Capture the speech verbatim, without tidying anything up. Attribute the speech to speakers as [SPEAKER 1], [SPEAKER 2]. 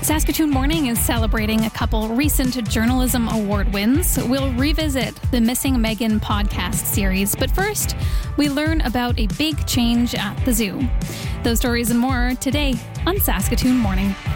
[SPEAKER 1] Saskatoon Morning is celebrating a couple recent journalism award wins. We'll revisit the Missing Megan podcast series, but first, we learn about a big change at the zoo. Those stories and more today on Saskatoon Morning.